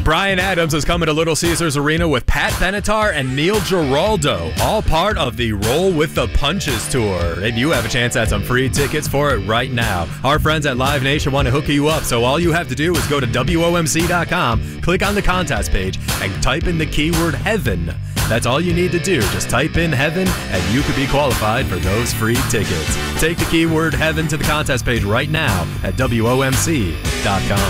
Bryan Adams is coming to Little Caesars Arena with Pat Benatar and Neil Giraldo, all part of the Roll with the Punches tour. And you have a chance at some free tickets for it right now. Our friends at Live Nation want to hook you up, so all you have to do is go to WOMC.com, click on the contest page, and type in the keyword heaven. That's all you need to do. Just type in heaven, and you could be qualified for those free tickets. Take the keyword heaven to the contest page right now at WOMC.com.